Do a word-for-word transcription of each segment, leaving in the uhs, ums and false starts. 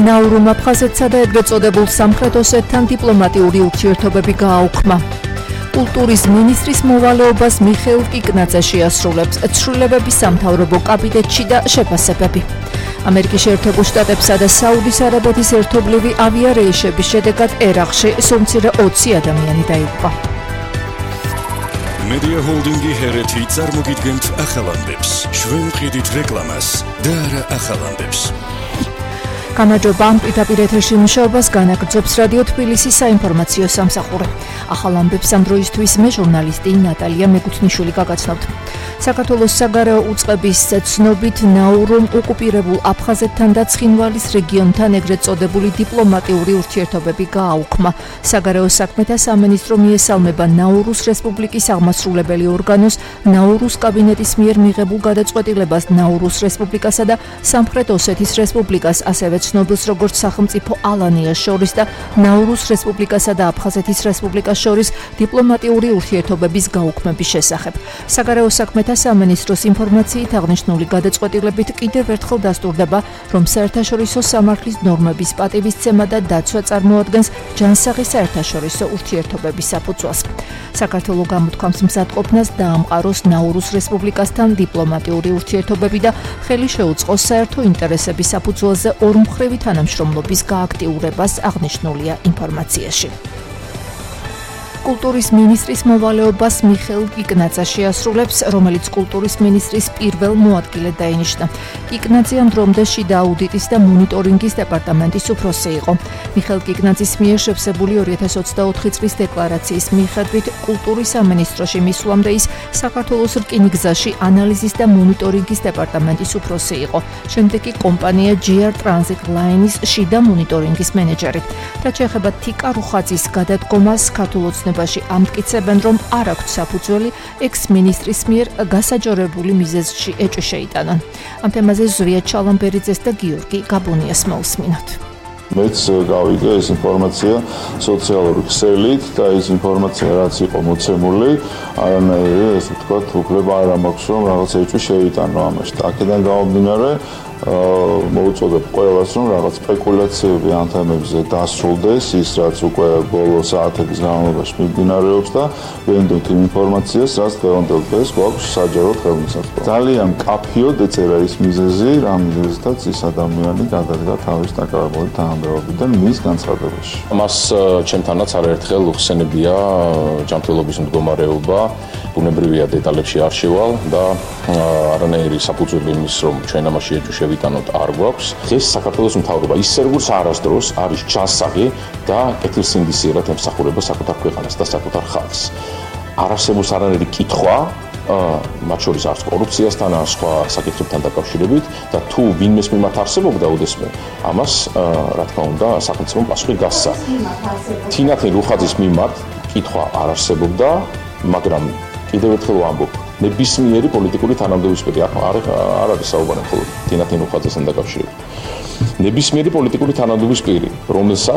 ნაურუმ აფხაზეთსა და ეგრეთ წოდებულ სამხრეთ ოსეთთან დიპლომატიური ურთიერთობები გააუქმა. კულტურის მინისტრის მოვალეობას მიხეილ კიკნაძე შეასრულებს ცვლილებების სამთავრობო კაბინეტში და შეფასებები. ამერიკის შეერთებულ შტატებსა და საუდის არაბეთის ერთობლივი ავიარეიშების შედეგად ერაყში სულ ოცი ადამიანი დაიღუპა. Media Holdingi ჰერეთი წარმოგიდგენთ ახალამბებს. ჩვენ ვყიდით რეკლამას და არა ახალამბებს. გამარჯობა, პირდაპირ ეთერში მუშაობას განაგრძობს რადიო თბილისის საინფორმაციო სამსახური. ახალ ამბებს ამ დროისთვის მე ჟურნალისტი ნატალია მეკუთნიშვილი გაგაცნობთ. საქართველოს საგარეო უწყების ცნობით ნაურუმ ოკუპირებულ აფხაზეთთან და ცხინვალის რეგიონთან ეგრეთ წოდებული დიპლომატიური ურთიერთობები გააუქმა. საგარეო საქმეთა სამინისტრო მიესალმება ნაურუს რესპუბლიკის აღმასრულებელი ორგანოს ნაურუს კაბინეტის მიერ მიღებულ გადაწყვეტილებას ნაურუს რესპუბლიკასა და სამხრეთ ოსეთის რესპუბლიკას, ასევე ცნობილს როგორც სახელმწიფო ალანიას შორის და ნაურუს რესპუბლიკასა და აფხაზეთის რესპუბლიკას შორის დიპლომატიური ურთიერთობების გაუქმების შესახებ. საგარეო საქმეთა სამინისტროს ინფორმაციით აღნიშნული გადაწყვეტილებით კიდევ ერთხელ დასტურდება, რომ საერთაშორისო სამართლის ნორმების პატივისცემა და დაცვა წარმოადგენს ჯანსაღი საერთაშორისო ურთიერთობების საფუძველს. საქართველოს გამოთქვამს მზადყოფნას დაამყაროს ნაურუს რესპუბლიკასთან დიპლომატიური ურთიერთობები და ხელი შეუწყოს საერთო ინტერესების საფუძველზე ორმხრივი თანამშრომლობის გააქტიურებას, აღნიშნულია ინფორმაციაში. კულტურის მინისტრის მოვალეობას მიხეილ კიკნაძე შეასრულებს, რომელიც კულტურის მინისტრის პირველ მოადგილედ დაინიშნა. კიკნაძე ამ დრომდე შიდა აუდიტის და მონიტორინგის დეპარტამენტის უფროსი იყო. მიხეილ კიკნაძის მიერ შევსებული ორი ათას ოცდაოთხი წლის დეკლარაციის მიხედვით კულტურის სამინისტროში მისვლამდე ის საქართველოს რკინიგზაში ანალიზის და მონიტორინგის დეპარტამენტის უფროსი იყო. შემდეგ კი კომპანია ჯი არ Transit Lines შიდა მონიტორინგის მენეჯერი. რაც შეეხება თიკა რუხაძის გადადგომას, ქართულ ოცნებაში ამტკიცებენ, რომ არ აქვთ საფუძველი ექს-მინისტრის მიერ გასაჯორებული მიზეზში ეჭვი შეიტანონ. ამ თემაზე ზურია ჩალამბერიძეს და გიორგი გაბუნიას მოусმინოთ. მეც გავიგე ეს ინფორმაცია სოციალური ქსელით და ეს ინფორმაცია რაც იყო მოცემული, არანაირი ესე ვთქვათ, უფლება არ მაქვს რომ რაღაც ეჭვი შეიტანო ამაში. აქედან გამომდინარე მოუწოდებ ყველას, რომ რაღაც სპეკულაციები ამ თემებზე დასრულდეს, ის რაც უკვე ბოლო საათების განმავლობაში მიმდინარეობს და ვენდოთ იმ ინფორმაციას, რაც დღევანდელ დღეს გვაქვს საჯაროდ ხელმისაწვდომი. ძალიან მკაფიოდ ეწერა ის მიზეზი, რა მიზეზითაც ის ადამიანი გადადგა თავის დაკავებული თანამდებობიდან მის განცხადებაში. მას ჩემთანაც არაერთხელ უხსენებია ჯანმრთელობის მდგომარეობა, ბუნებრივია დეტალებში არ შევალ და არანაირი საფუძველი იმის, რომ ჩვენ ამაში ეჭვი შევიტანოთ არ გვაქვს. დღეს საქართველოს მთავრობა ისე როგორც არასდროს არის ჯანსაღი და კეთილსინდისიერად ემსახურება საკუთარ ქვეყანას და საკუთარ ხალხს. არ არსებობს არანაირი კითხვა, მათ შორის არც კორუფციასთან, ან სხვა საკითხებთან დაკავშირებით და თუ ვინმეს მიმართ არსებობდა ოდესმე, ამას რა თქმა უნდა სახელმწიფომ პასუხი გასცა. თინათინ რუხაძის მიმართ კითხვა არ არსებობდა, მაგრამ კიდევ ერთხელ ვამბობ, ნებისმიერი პოლიტიკური თანამდებობისპირი არ არ არის საუბარი მხოლოდ თინათინ რუხაძესთან დაკავშირებით. ნებისმიერი პოლიტიკური თანამდებობისპირი, რომელსაც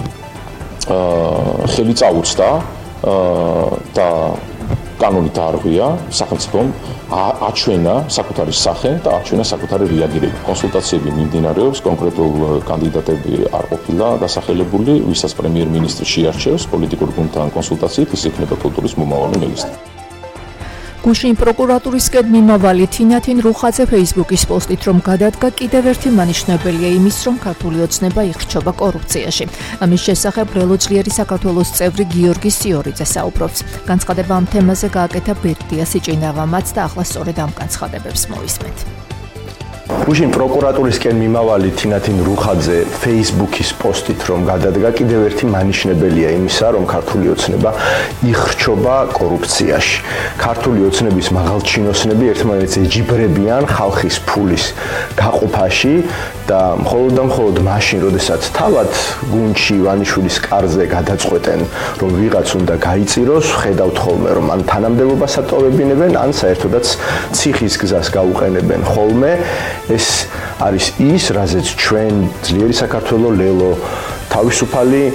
ხელი წაუწდა და კანონით არღვია, სახელმწიფომ აჩვენა საკუთარი სახე და აჩვენა საკუთარი რეაგირება. კონსულტაციები მიმდინარეობს, კონკრეტულ კანდიდატები არ ყოფილა დასახელებული, ვისაც პრემიერ-მინისტრი შეარჩევს პოლიტიკურ გუნდთან კონსულტაციით, ის იქნება კულტურის მომავალი მინისტრი. გუშინ პროკურატურისკენ მიმავალი თინათინ რუხაძე ფეისბუქის პოსტით, რომ გადადგა კიდევ ერთი მანიშნებელია იმის, რომ ქართული ოცნება იხრჩობა კორუფციაში. ამის შესახებ ბრელოძლიერი საქართველოს წევრი გიორგი სიორიძე საუბრობს. განცხადება ამ თემაზე გააკეთა ბერდია სიჭინავამაც და ახლა სწორედ ამ განცხადებებს მოვისმენთ. გუშინ პროკურატურისკენ მიმავალი თინათინ რუხაძე ფეისბუქის პოსტით, რომ გადადგა კიდევ ერთი მანიშნებელია იმისა, რომ ქართული ოცნება იხრჩობა კორუფციაში. ქართული ოცნების მაღალჩინოსნები ერთმანეთს ეჯიბრებიან ხალხის ფულის გაყოფაში და მხოლოდ და მხოლოდ მაშინ, როდესაც თავად გუნდში ივანიშვილის კარზე გადაწყვეტენ, რომ ვიღაც უნდა გაიწიროს, ხედავთ ხოლმე, რომ ან თანამდებობას ატოვებინებენ, ან საერთოდაც ციხის გზას გაუყენებენ ხოლმე. ეს არის ის, რაზეც ჩვენ ძლიერი საქართველო ლელო თავისუფალი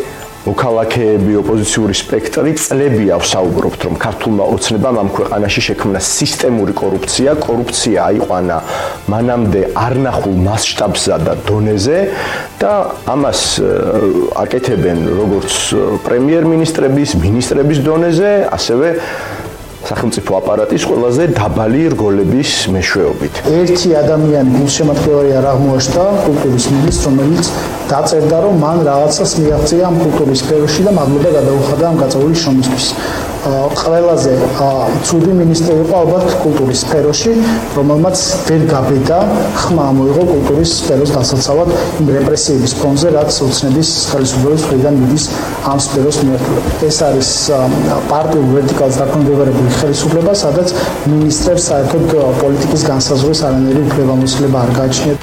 მოქალაქეები, ოპოზიციური სპექტრი წლებია ვსაუბრობთ, რომ ქართულმა ოცნებამ ამ ქვეყანაში შექმნა სისტემური კორუფცია, კორუფცია აიყვანა მანამდე არნახულ მასშტაბსა და დონეზე და ამას აკეთებენ როგორც პრემიერ-მინისტრების, მინისტრების დონეზე, ასევე სახელმწიფო აპარატის ყველაზე დაბალი რგოლების მეშვეობით. ერთი ადამიანი გულშემატკივარი არ აღმოაჩნდა კულტურის მინისტრს, რომელიც დაწერდა, რომ მან რაღაცას მიაღწია ამ კულტურის სფეროში და მადლობა გადაუხადა ამ გაწეული შრომისთვის. ყველაზე ცუდი მინისტრი იყო ალბათ კულტურის სფეროში, რომელმაც ვერ გაბედა ხმა მოიღო კულტურის სფეროს დასაცავად იმ რეპრესიების ფონზე, რაც ოცნების ხელისუფლების მხრიდან მიდის ამ სფეროს მიმართულებით. ეს არის პარტიულ ვერტიკალს დაქვემდებარებული ხელისუფლება, სადაც მინისტრებს საერთოდ პოლიტიკის განსაზღვრის არანაირი უფლებამოსილება არ გააჩნიათ.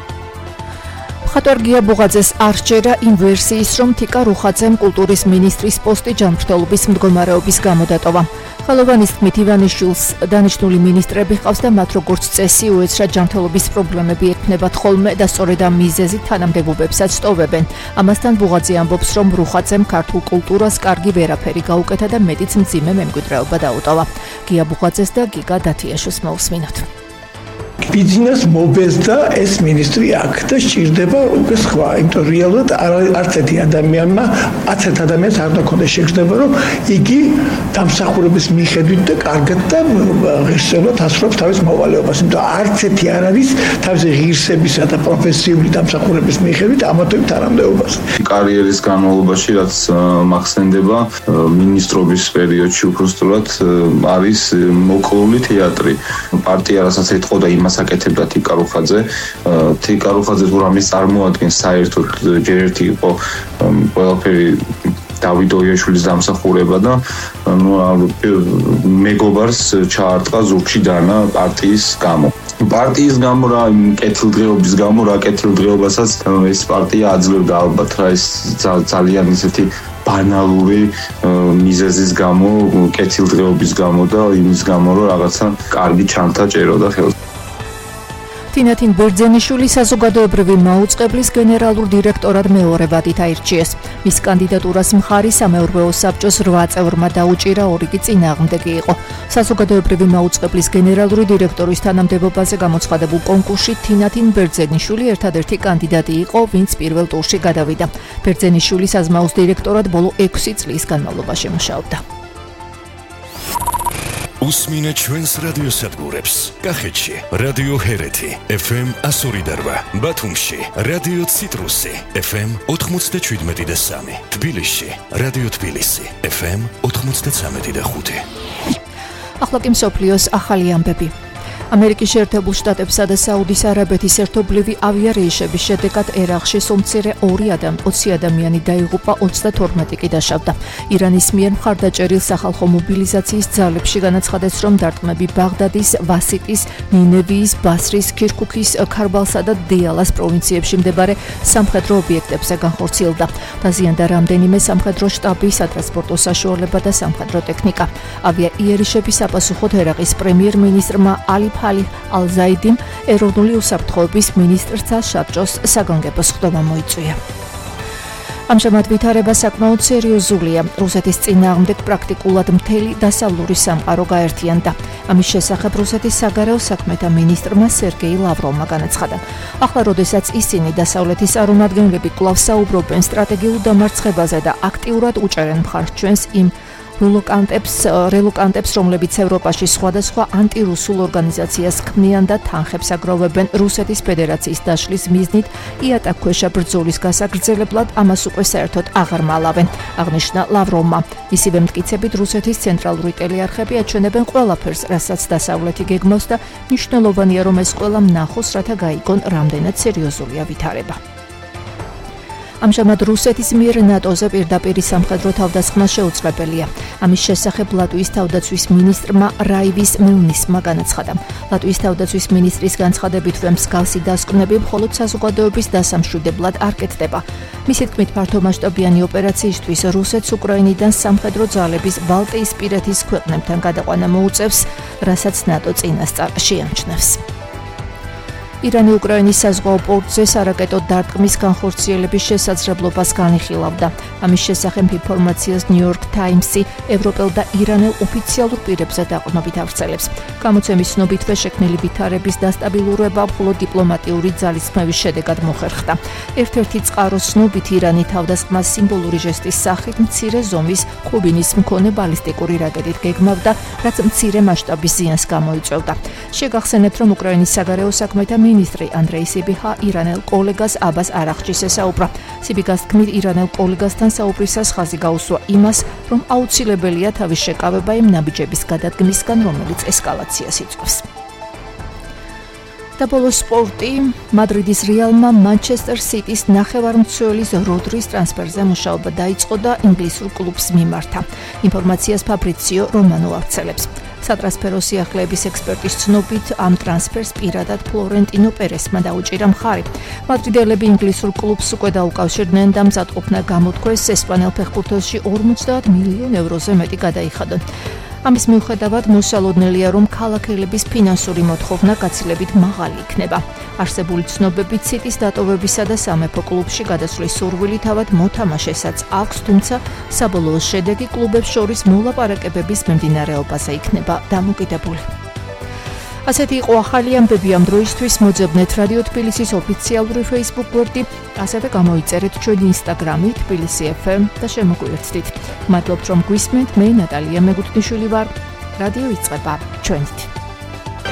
მხატვარ გია ბუღაძეს არ სჯერა იმ ვერსიის, რომ თიკა რუხაძემ კულტურის მინისტრის პოსტი ჯანმრთელობის მდგომარეობის გამო დატოვა. ხელოვანის თქმით, ივანიშვილს დანიშნული მინისტრები ჰყავს და მათ როგორც წესი უეცრად ჯანმრთელობის პრობლემები ექმნებათ ხოლმე და სწორედ ამ მიზეზით თანამდებობებსაც ტოვებენ. ამასთან ბუღაძე ამბობს, რომ რუხაძემ ქართულ კულტურას კარგი ვერაფერი გაუკეთა და მეტიც მძიმე მემკვიდრეობა დაუტოვა. გია ბუღაძეს და გიგა დათიაშვილს მოვსმინოთ. ბიზნეს მობეზდა ეს მინისტრი აქ და სჭირდება უკვე სხვა, იმიტომ რეალურად არც ერთი ადამიანმა, ათერთ ადამიანს არ დაქონდა შეგრძნება, რომ იგი დამსახურების მიხედვით და კარგად და ღირსეულად ასრულებს თავის მოვალეობას, იმიტომ არც ერთი არ არის თავისი ღირსებისა და პროფესიული დამსახურების მიხედვით ამათობით თანამდებობას. კარიერის განმავლობაში, რაც მახსენდება, მინისტრობის პერიოდში უბრალოდ არის მოკლული თეატრი. პარტია რასაც ეთყოდა იმას აკეთებდა თიკა რუხაძე. თიკა რუხაძე თუ რამეს წარმოადგენს საერთოდ ჯერ ერთი იყო ყველაფერი დავით ოიაშვილის დამსახურება და ნუ მეგობარს ჩაარტყა ზურგში დანა პარტიის გამო. პარტიის გამო რა კეთილდღეობის გამო რა კეთილდღეობასაც ეს პარტია აძლევდა ალბათ რა ეს ძალიან ისეთი ბანალური მიზეზის გამო, კეთილდღეობის გამო და იმის გამო რომ რაღაცა კარგი ჩანთა ჭეროდა ხელს. თინათინ ბერძენიშვილი საზოგადოებრივი მაუწყებლის გენერალურ დირექტორად მეორე ვადით აირჩიეს. მის კანდიდატურას მხარი სამეურვეო საბჭოს რვა წევრმა დაუჭირა, ორი კი წინააღმდეგი იყო. საზოგადოებრივი მაუწყებლის გენერალური დირექტორის თანამდებობაზე გამოცხადებულ კონკურსში თინათინ ბერძენიშვილი ერთადერთი კანდიდატი იყო, ვინც პირველ ტურში გადავიდა. ბერძენიშვილი საზმაუს დირექტორად ბოლო ექვსი წლის განმავლობაში მუშაობდა. უსმინეთ ჩვენს რადიოსადგურებს. კახეთში რადიო ჰერეთი ეფ ემ εκατო ორი და რვა, ბათუმში რადიო ციტრუსი ეფ ემ ოთხმოცდაშვიდმეტი და სამი, თბილისში რადიო თბილისი ეფ ემ ოთხმოცდაცამეტი და ხუთი. ახლა კი მსოფლიოს ახალი ამბები. ამერიკის შეერთებულ შტატებსა და საუდის არაბეთის ერთობლივი ავიარეისების შედეგად ერაყში სულ მცირე ორი ადამ ოცი ადამიანი დაიღუპა, ოცდათორმეტი კი დაშავდა. ირანის მიერ მხარდაჭერილ სახალხო მობილიზაციის ძალებში განაცხადეს, რომ დარტყმები ბაღდადის, ვასიტის, ნინევიის, ბასრის, ქირქუქის, ქარბალსა და დიალას პროვინციებში მდებარე სამხედრო ობიექტებზე განხორციელდა. დაზიანდა რამდენიმე სამხედრო შტაბი, სატრანსპორტო საშუალება და სამხედრო ტექნიკა. ავიაიერიშების საპასუხოდ ერაყის პრემიერ-მინისტრმა ალი ფალი ალ-ზაიდიმ ეროვნული უსაფრთხოების მინისტრთა საბჭოს საგანგებო სხდომა მოიწვია. ამჟამად ვითარება საკმაოდ სერიოზულია. რუსეთის წინააღმდეგ პრაქტიკულად მთელი დასავლური სამყარო გაერთიანდა. ამის შესახებ რუსეთის საგარეო საქმეთა მინისტრმა სერგეი ლავროვმა განაცხადა. ახლა, როდესაც ისინი დასავლეთის წარმომადგენლები კვლავ საუბრობენ სტრატეგიულ დამარცხებაზე და აქტიურად უჭერენ მხარს ჩვენს იმ რელოკანტებს, რელოკანტებს, რომლებიც ევროპაში სხვადასხვა ანტირუსულ ორგანიზაციას ქმნიან და თანხებს აგროვებენ რუსეთის ფედერაციის დაშლის მიზნით იატაკქვეშა ბრძოლის გასაგრძელებლად, ამას უკვე საერთოდ აღარ მალავენ, აღნიშნა ლავროვმა. მისივე მტკიცებით, რუსეთის ცენტრალური ტელეარხები აჩვენებენ ყველაფერს, რასაც დასავლეთი გეგმავს და მნიშვნელოვანია, რომ ეს ყველა ნახოს, რათა გაიგონ, რამდენად სერიოზულია ვითარება. ამჟამად რუსეთის მიერ ნატოზე პირდაპირ სამხედრო თავდასხმა შეუძლებელია. ამის შესახებ ლატვიის თავდაცვის მინისტრმა რაივის მილნისმა განაცხადა. ლატვიის თავდაცვის მინისტრის განცხადებით, რომ მსგავსი დასკვნები მხოლოდ საზოგადოების დასამშვიდებლად არ კეთდება. მისი თქმით, ფართომასშტაბიანი ოპერაციისთვის რუსეთს უკრაინიდან სამხედრო ძალების ბალტიისპირეთის ქვეყნებთან გადაყვანა მოუწევს, რასაც ნატო წინასწარ შეამჩნევს. ირანი უკრაინის საზღვაო პორტზე სარაკეტო დარტყმის განხორციელების შესაძლებლობას განიხილავდა. ამის შესახებ ინფორმაციას New York Times-ი ევროპელ და ირანელ ოფიციალურ პირებზე დაყრდნობით ავრცელებს. გამოცემის ცნობითვე შექმნილი ვითარების დასტაბილურება მხოლოდ დიპლომატიური ძალისხმევის შედეგად მოხერხდა. ერთ-ერთი წყაროს ცნობით ირანი თავდასხმას სიმბოლური ჟესტის სახით მცირე ზომის ქუბინის მქონე ბალისტიკური რაკეტით გეგმავდა, რაც მცირე მასშტაბის ზიანს გამოიწვევდა. შეგახსენებთ, რომ უკრაინის საგარეო საქმეთა მინისტრი ანდრეი სიბიჰა ირანელ კოლეგას აბას არაღჩის ესაუბრა. სიბიგას თქმით, ირანელ კოლეგასთან საუბრისას ხაზი გაუსვა იმას, რომ აუცილებელია თავის შეკავება იმ ნაბიჯების გადადგმისგან, რომელიც ესკალაციას იწვევს. და ბოლოს სპორტი, მადრიდის რეალმა მანჩესტერ სიტის ნახევარმცველის როდრის ტრანსფერზე მუშაობა დაიწყო და ინგლისურ კლუბს მიმართა. ინფორმაციას ფაბრიციო რომანო ავრცელებს. სატრანსფერო სიახლეების ექსპერტის ცნობით, ამ ტრანსფერს პირადად ფლორენტინო პერესმა დაუჭირა მხარი. მადრიდელები ინგლისურ კლუბს უკვე დაუკავშირდნენ და მზადყოფნა გამოთქვეს ესპანელ ფეხბურთელში ორმოცდაათ მილიონ ევროზე მეტი გადაიხადონ. ამის მიუხედავად მოსალოდნელია, რომ ქალაქელების ფინანსური მოთხოვნა გაცილებით მაღალი იქნება. არსებული ცნობებით სიტის დატოვებისა და სამეფო კლუბში გადასვლის სურვილი თავად მოთამაშესაც აქვს, თუმცა საბოლოო შედეგი კლუბებს შორის მოლაპარაკებების მიმდინარეობაზე იქნება დამოკიდებული. ასეთი იყო ახალი ამბები ამ დროისთვის. მოძებნეთ რადიო თბილისის ოფიციალური Facebook გვერდი, ასევე გამოიწერეთ ჩვენი Instagram-ი თბილისი ეფ ემ და შემოგვიერთდით. მადლობთ, რომ გვისმენთ. მე ნატალია მეგუთნიშვილი ვარ. რადიო იწყება ჩვენით.